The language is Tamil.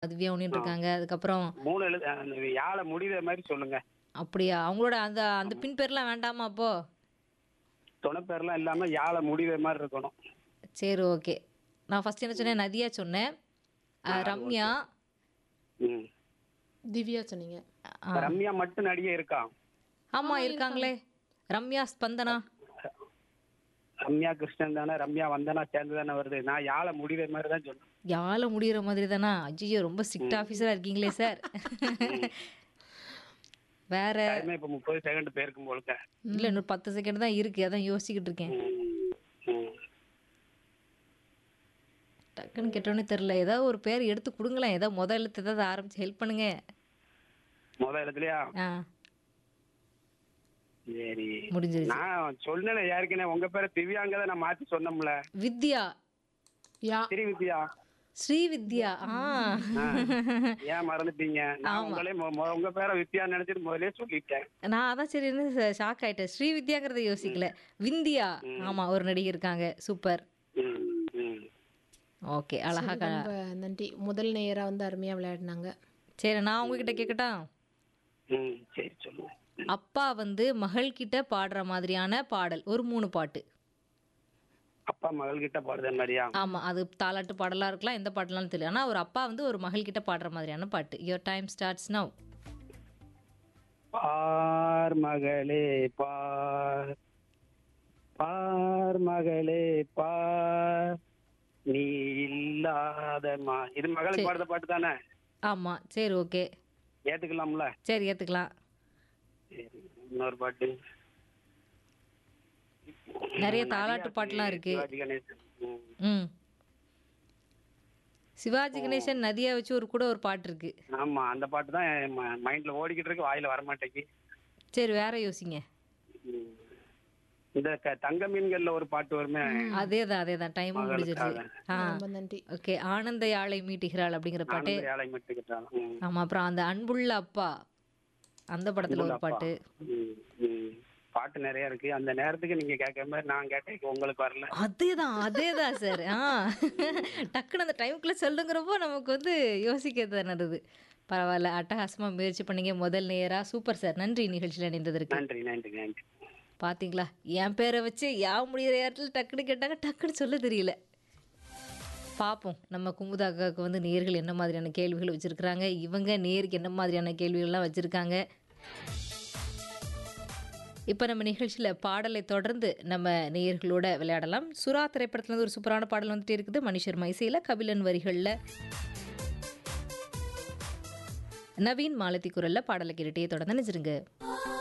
திவ்யா ஒண்ணிட்டு ஆ. இருக்காங்க. அதுக்கப்புறம் 3 அந்த யாழ முடிகிற மாரி சொல்லுங்க. அப்படியா? அவங்களோட அந்த அந்த ஆமா. பின் பேர்லாம் வேண்டாமா அப்போ? துணை பேர்லாம் இல்லாம யாழ முடிகிற மாரி இருக்கணும். சரி ஓகே. நான் ஃபர்ஸ்ட் என்ன ம். சொன்னேன்? நதியா சொன்னேன். அது ரம்யா. ஓகே. ம். திவ்யா சொன்னீங்க. ஆ, ரம்யா மட்டும் நடிகை இருக்கா? ஆமா ஆமா இருக்காங்க. இருக்காங்களே. ரம்யா ஸ்பந்தனா. ரம்யா கிருஷ்ணன் தானே, ரம்யா வந்தனா சேர்ந்து தானே வருது. நான் யாழ முடிகிற மாரி தான் சொன்னேன். யாழ முடியிற மாதிரி தானா? ஐயோ ரொம்ப ஸ்ட்ரிக்ட் ம். ஆஃபீஸரா இருக்கீங்களே சார். ம். வேற டைமே இப்ப 30 செகண்ட் போயிருக்கும் போலுக்க. இல்ல இன்னும் 10 செகண்ட் தான் இருக்கு. அதான் யோசிச்சுக்கிட்டு இருக்கேன். ம். ம். டக்குன்னு கேட்டோன்னே தெரியல. ஏதாவது ஒரு பேர் எடுத்து கொடுங்களேன். ஏதாவது முதல் எழுத்து ஏதாவது ஆரம்பிச்சு ஹெல்ப் பண்ணுங்க. முத எழுத்துலயா? ஆ சரி. முடிஞ்சிருச்சு. நான் சொன்னேன் ஏற்கனவே உங்க பேரை திவ்யாங்கதை நான் மாத்தி சொன்னோம்ல. வித்யா. யா. வித்யா. ஸ்ரீவித்யா. ஆ ஆ. ஏன் மறந்துட்டீங்க? நான் ஆமா. உங்களே உங்க பேரை வித்யா நினைச்சிட்டு முதலே சொல்லிட்டேன். நான் அதான் சரி ஷாக் ஆயிட்டேன். ஸ்ரீவித்யாங்கிறத யோசிக்கல. விந்தியா. ம். ஆமா ஒரு நடிகை இருக்காங்க. சூப்பர். ம். ம். ஓகே அழகா சரி, ரொம்ப நன்றி. முதல் நேயரா வந்து அருமையா விளையாடினாங்க. சரி நான் உங்ககிட்ட கேட்கட்டா? ம். சரி சொல்லுங்க. அப்பா வந்து மகள் கிட்ட பாடுற மாதிரியான பாடல் ஒரு 3 பாட்டு. அப்பா மகள் கிட்ட பாடுற மாதிரியா? ஆமா அது தாலாட்டு பாடலா இருக்கலாம். எந்த பாடலாம்னு தெரியல. ஆனா ஒரு அப்பா வந்து ஒரு மகள் கிட்ட பாடுற மாதிரியான பாட்டு. Your time starts now. பார் மகளே பார், பார் மகளே பார், நீ இல்லாதமா. இது மகளுக்கு சரி. பாடுற பாட்டு தானே? ஆமா சரி ஓகே. ஏத்துக்கலாம்ல? சரி ஏத்துக்கலாம். சரி. இன்னொரு பாட்டு. நிறைய தாலாட்டு பாட்டுலாம் இருக்கு. சிவாஜி கணேசன். ம். ம் சிவாஜி கணேசன் நதியா வச்சு கூட ஒரு பாட்டு இருக்கு. ஆமா அந்த பாட்டு தான் மைண்ட்ல ஓடிக்கிட்டு இருக்கு, வாயில வர மாட்டேங்கி. சரி வேற யோசிங்க. ம். இந்த தங்க மீன்கள்ல ஒரு பாட்டு வருமே, அதேதான் டைமும் முடிஞ்சிருச்சு. மகளுக்காக. ஆ ரொம்ப நன்றி. ஓகே. ஆனந்த யாழை மீட்டுகிறாள் அப்படிங்கிற பாட்டு. ஆனந்த யாழை மட்டுக்கிட்டான். ஆமா அப்புறம் அந்த அன்புள்ள அப்பா அந்த படத்துல ஒரு பாட்டு. பாட்டு நிறைய இருக்கு. அந்த நேரத்துக்கு நீங்க கேட்க மாதிரி நான் கேட்டேன், உங்களுக்கு வரல. அதேதான் சார். டக்குன்னு அந்த டைமுக்குள்ள சொல்லுங்கிறப்போ நமக்கு வந்து யோசிக்க தானது. பரவாயில்ல அட்டகாசமா முயற்சி பண்ணீங்க முதல் நேரா. Super sir. நன்றி நிகழ்ச்சியில் இணைந்ததற்கு. நன்றி நன்றி நன்றி. பாத்தீங்களா என் பேரை வச்சு முடியிற நேரத்தில் டக்குன்னு கேட்டாங்க, டக்குன்னு சொல்ல தெரியல. பார்ப்போம் நம்ம குமுதா அக்காவுக்கு வந்து நேயர்கள் என்ன மாதிரியான கேள்விகள் வச்சிருக்கிறாங்க, இவங்க நேருக்கு என்ன மாதிரியான கேள்விகள்லாம் வச்சிருக்காங்க. இப்போ நம்ம நிகழ்ச்சியில் பாடலை தொடர்ந்து நம்ம நேயர்களோட விளையாடலாம். சுறா திரைப்படத்துல இருந்து ஒரு சூப்பரான பாடல் வந்துட்டே இருக்குது. மணிஷர் மைசையில் கபிலன் வரிகளில் நவீன் மாலதி குரல்ல பாடலை கேட்டுட்டே தொடர்ந்து நினைச்சிருங்க.